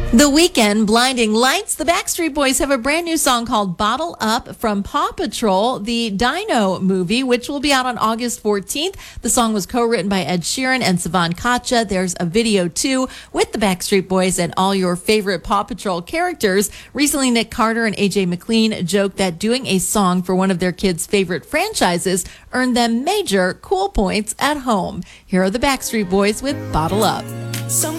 The Weeknd, Blinding Lights. The Backstreet Boys have a brand new song called Bottle Up from Paw Patrol, the Dino movie, which will be out on August 14th. The song was co-written by Ed Sheeran and Savan Katcha. There's a video, too, with the Backstreet Boys and all your favorite Paw Patrol characters. Recently, Nick Carter and AJ McLean joked that doing a song for one of their kids' favorite franchises earned them major cool points at home. Here are the Backstreet Boys with Bottle Up. Some